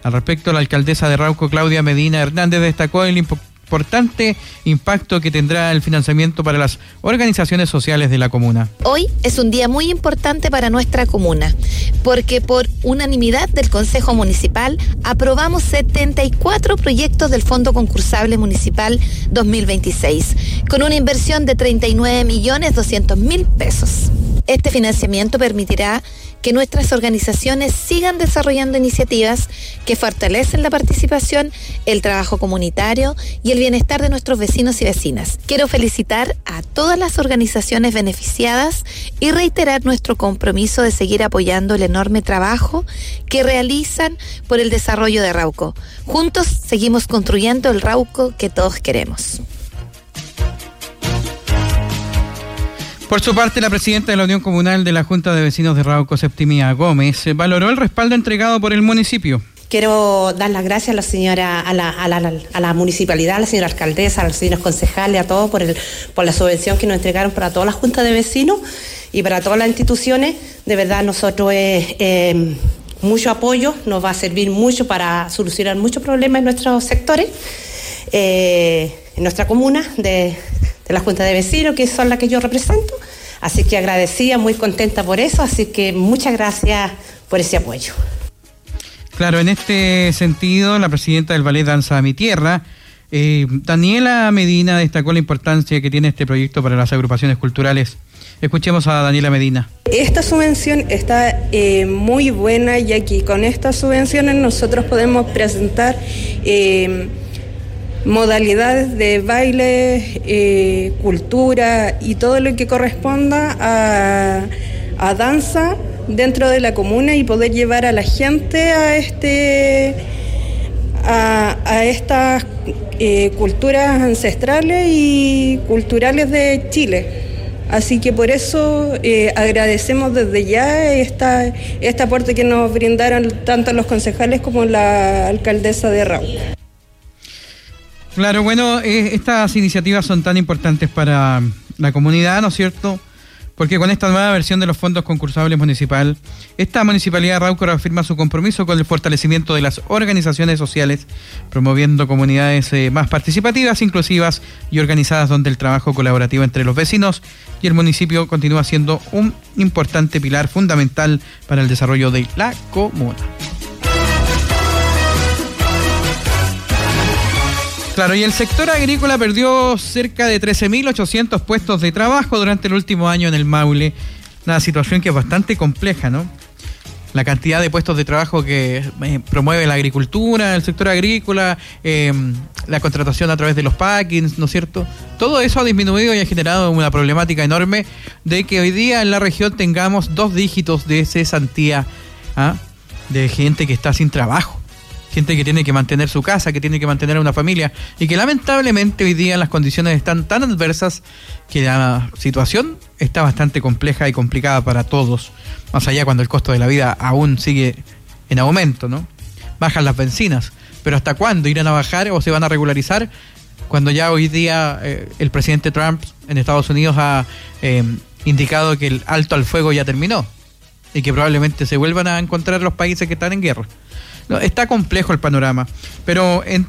Al respecto, la alcaldesa de Rauco, Claudia Medina Hernández, destacó el importante impacto que tendrá el financiamiento para las organizaciones sociales de la comuna. Hoy es un día muy importante para nuestra comuna, porque por unanimidad del Consejo Municipal aprobamos 74 proyectos del Fondo Concursable Municipal 2026, con una inversión de 39.200.000 pesos. Este financiamiento permitirá que nuestras organizaciones sigan desarrollando iniciativas que fortalecen la participación, el trabajo comunitario y el bienestar de nuestros vecinos y vecinas. Quiero felicitar a todas las organizaciones beneficiadas y reiterar nuestro compromiso de seguir apoyando el enorme trabajo que realizan por el desarrollo de Rauco. Juntos seguimos construyendo el Rauco que todos queremos. Por su parte, la presidenta de la Unión Comunal de la Junta de Vecinos de Rauco, Septimia Gómez, valoró el respaldo entregado por el municipio. Quiero dar las gracias a la señora, a la municipalidad, a la señora alcaldesa, a los señores concejales, a todos por la subvención que nos entregaron para todas las juntas de vecinos y para todas las instituciones. De verdad, nosotros mucho apoyo, nos va a servir mucho para solucionar muchos problemas en nuestros sectores, en nuestra comuna de la Junta de Vecinos, que son las que yo represento. Así que agradecida, muy contenta por eso, así que muchas gracias por ese apoyo. Claro, en este sentido, la presidenta del Ballet Danza a Mi Tierra, Daniela Medina, destacó la importancia que tiene este proyecto para las agrupaciones culturales. Escuchemos a Daniela Medina. Esta subvención está muy buena, ya que con estas subvenciones nosotros podemos presentar modalidades de baile, cultura y todo lo que corresponda a danza dentro de la comuna y poder llevar a la gente a estas culturas ancestrales y culturales de Chile. Así que por eso agradecemos desde ya este aporte que nos brindaron tanto los concejales como la alcaldesa de Rauco. Claro, bueno, estas iniciativas son tan importantes para la comunidad, ¿no es cierto? Porque con esta nueva versión de los fondos concursables municipal, esta municipalidad de Rauco reafirma su compromiso con el fortalecimiento de las organizaciones sociales, promoviendo comunidades más participativas, inclusivas y organizadas, donde el trabajo colaborativo entre los vecinos y el municipio continúa siendo un importante pilar fundamental para el desarrollo de la comuna. Claro, y el sector agrícola perdió cerca de 13.800 puestos de trabajo durante el último año en el Maule. Una situación que es bastante compleja, ¿no? La cantidad de puestos de trabajo que promueve la agricultura, el sector agrícola, la contratación a través de los packings, ¿no es cierto? Todo eso ha disminuido y ha generado una problemática enorme de que hoy día en la región tengamos 2 dígitos de cesantía, de gente que está sin trabajo. Gente que tiene que mantener su casa, que tiene que mantener a una familia y que lamentablemente hoy día las condiciones están tan adversas que la situación está bastante compleja y complicada para todos, más allá cuando el costo de la vida aún sigue en aumento, ¿no? Bajan las bencinas, pero ¿hasta cuándo irán a bajar o se van a regularizar? Cuando ya hoy día el presidente Trump en Estados Unidos ha indicado que el alto al fuego ya terminó y que probablemente se vuelvan a encontrar los países que están en guerra. No, está complejo el panorama, pero en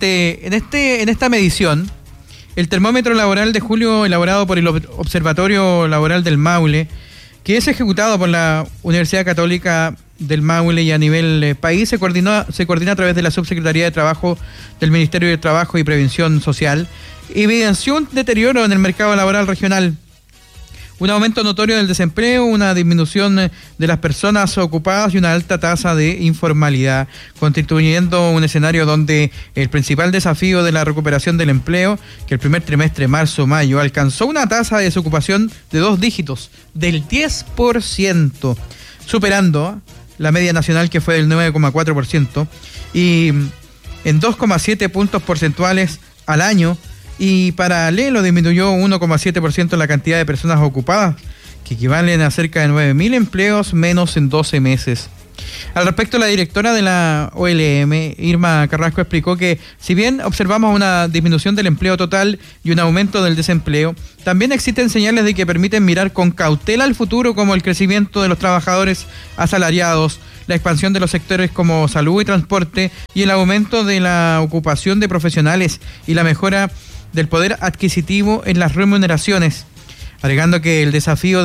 esta medición, el termómetro laboral de julio elaborado por el Observatorio Laboral del Maule, que es ejecutado por la Universidad Católica del Maule y a nivel país, se coordina a través de la Subsecretaría de Trabajo del Ministerio de Trabajo y Prevención Social, evidenció un deterioro en el mercado laboral regional. Un aumento notorio del desempleo, una disminución de las personas ocupadas y una alta tasa de informalidad, constituyendo un escenario donde el principal desafío de la recuperación del empleo, que el primer trimestre, marzo-mayo, alcanzó una tasa de desocupación de 2 dígitos, del 10%, superando la media nacional que fue del 9,4% y en 2,7 puntos porcentuales al año. Y paralelo disminuyó 1,7% la cantidad de personas ocupadas, que equivalen a cerca de 9.000 empleos menos en 12 meses. Al respecto, la directora de la OLM, Irma Carrasco, explicó que si bien observamos una disminución del empleo total y un aumento del desempleo, también existen señales de que permiten mirar con cautela al futuro, como el crecimiento de los trabajadores asalariados, la expansión de los sectores como salud y transporte y el aumento de la ocupación de profesionales y la mejora del poder adquisitivo en las remuneraciones, agregando que el desafío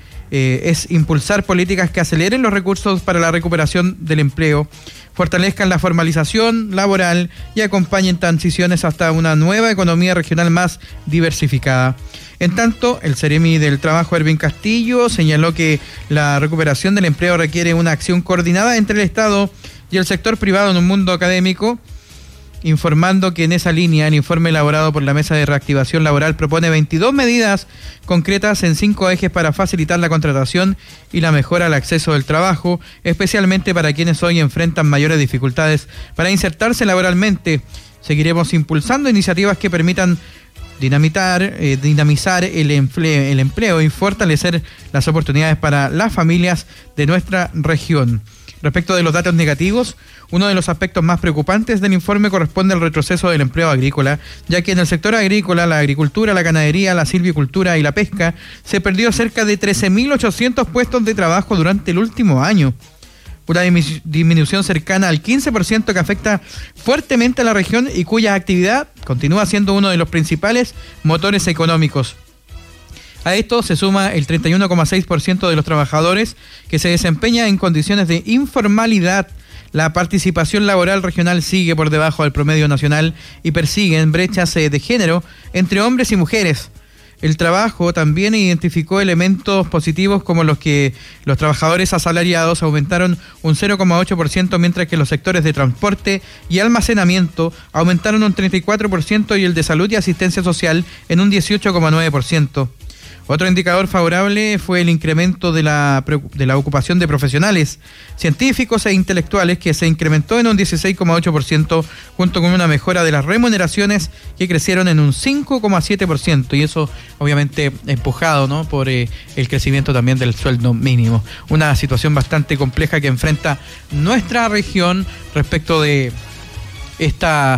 es impulsar políticas que aceleren los recursos para la recuperación del empleo, fortalezcan la formalización laboral y acompañen transiciones hasta una nueva economía regional más diversificada. En tanto, el Seremi del Trabajo, Erwin Castillo, señaló que la recuperación del empleo requiere una acción coordinada entre el Estado y el sector privado en un mundo académico, informando que en esa línea el informe elaborado por la Mesa de Reactivación Laboral propone 22 medidas concretas en 5 ejes para facilitar la contratación y la mejora al acceso del trabajo, especialmente para quienes hoy enfrentan mayores dificultades para insertarse laboralmente. Seguiremos impulsando iniciativas que permitan dinamizar el empleo y fortalecer las oportunidades para las familias de nuestra región. Respecto de los datos negativos, uno de los aspectos más preocupantes del informe corresponde al retroceso del empleo agrícola, ya que en el sector agrícola, la agricultura, la ganadería, la silvicultura y la pesca se perdió cerca de 13.800 puestos de trabajo durante el último año. Una disminución cercana al 15% que afecta fuertemente a la región y cuya actividad continúa siendo uno de los principales motores económicos. A esto se suma el 31,6% de los trabajadores que se desempeña en condiciones de informalidad. La participación laboral regional sigue por debajo del promedio nacional y persiguen brechas de género entre hombres y mujeres. El trabajo también identificó elementos positivos como los que los trabajadores asalariados aumentaron un 0,8%, mientras que los sectores de transporte y almacenamiento aumentaron un 34% y el de salud y asistencia social en un 18,9%. Otro indicador favorable fue el incremento de la ocupación de profesionales, científicos e intelectuales, que se incrementó en un 16,8%, junto con una mejora de las remuneraciones que crecieron en un 5,7%, y eso obviamente empujado, ¿no?, por el crecimiento también del sueldo mínimo. Una situación bastante compleja que enfrenta nuestra región respecto de esta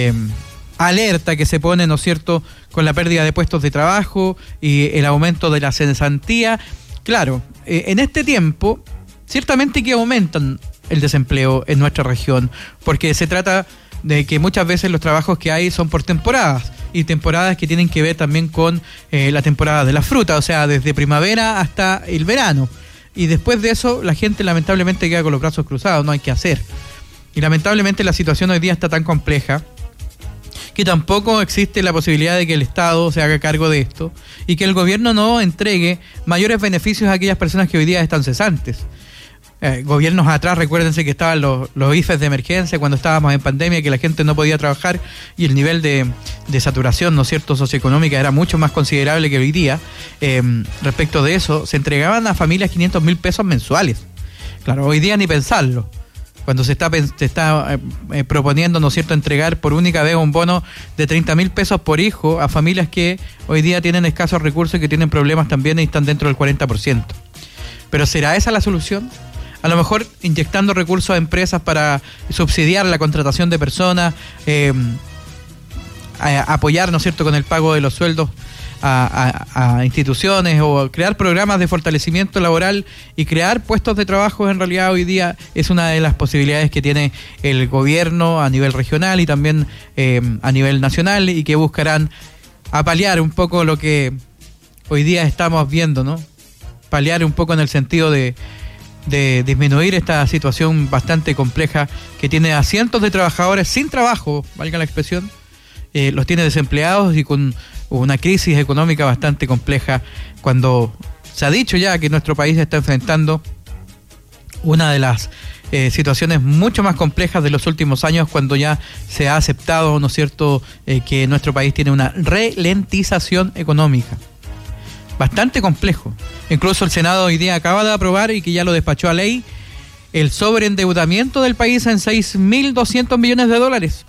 alerta que se pone, ¿no es cierto?, con la pérdida de puestos de trabajo y el aumento de la cesantía. Claro, en este tiempo, ciertamente que aumentan el desempleo en nuestra región, porque se trata de que muchas veces los trabajos que hay son por temporadas, y temporadas que tienen que ver también con la temporada de la fruta, o sea, desde primavera hasta el verano. Y después de eso, la gente lamentablemente queda con los brazos cruzados, no hay que hacer. Y lamentablemente la situación hoy día está tan compleja que tampoco existe la posibilidad de que el Estado se haga cargo de esto y que el gobierno no entregue mayores beneficios a aquellas personas que hoy día están cesantes. Gobiernos atrás, recuérdense que estaban los IFES de emergencia cuando estábamos en pandemia, que la gente no podía trabajar y el nivel de saturación, ¿no es cierto?, socioeconómica era mucho más considerable que hoy día. Respecto de eso, se entregaban a familias 500.000 pesos mensuales. Claro, hoy día ni pensarlo. Cuando se está proponiendo, ¿no es cierto?, entregar por única vez un bono de 30.000 pesos por hijo a familias que hoy día tienen escasos recursos y que tienen problemas también y están dentro del 40%. ¿Pero será esa la solución? A lo mejor inyectando recursos a empresas para subsidiar la contratación de personas, apoyar, ¿no es cierto?, con el pago de los sueldos a instituciones, o crear programas de fortalecimiento laboral y crear puestos de trabajo. En realidad hoy día es una de las posibilidades que tiene el gobierno a nivel regional y también a nivel nacional, y que buscarán paliar un poco lo que hoy día estamos viendo, ¿no? Paliar un poco en el sentido de disminuir esta situación bastante compleja que tiene a cientos de trabajadores sin trabajo, valga la expresión, los tiene desempleados y con una crisis económica bastante compleja, cuando se ha dicho ya que nuestro país está enfrentando una de las situaciones mucho más complejas de los últimos años, cuando ya se ha aceptado, ¿no es cierto?, que nuestro país tiene una ralentización económica. Bastante complejo. Incluso el Senado hoy día acaba de aprobar, y que ya lo despachó a ley, el sobreendeudamiento del país en $6.200 millones.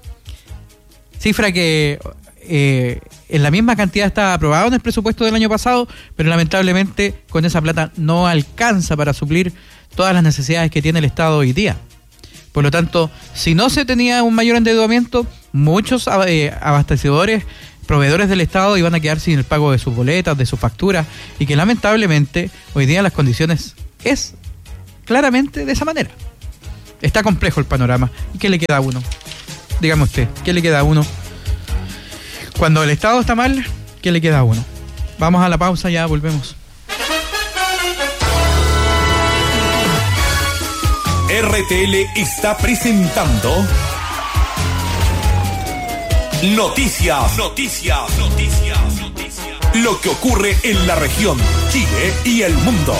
Cifra que en la misma cantidad estaba aprobado en el presupuesto del año pasado, pero lamentablemente con esa plata no alcanza para suplir todas las necesidades que tiene el Estado hoy día. Por lo tanto, si no se tenía un mayor endeudamiento, muchos abastecedores, proveedores del Estado iban a quedar sin el pago de sus boletas, de sus facturas, y que lamentablemente hoy día las condiciones es claramente de esa manera. Está complejo el panorama. ¿Y qué le queda a uno? Dígame usted, ¿qué le queda a uno? Cuando el Estado está mal, ¿qué le queda a uno? Vamos a la pausa, ya volvemos. RTL está presentando Noticias. Lo que ocurre en la región, Chile y el mundo.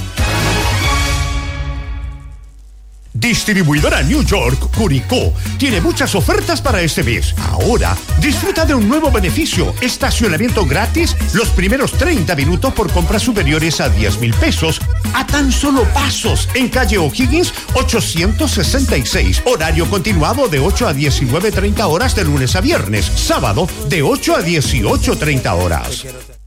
Distribuidora New York, Curicó, tiene muchas ofertas para este mes. Ahora, disfruta de un nuevo beneficio, estacionamiento gratis los primeros 30 minutos por compras superiores a 10,000 pesos, a tan solo pasos, en calle O'Higgins 866. Horario continuado de 8 a 19:30 horas de lunes a viernes, sábado de 8 a 18:30 horas.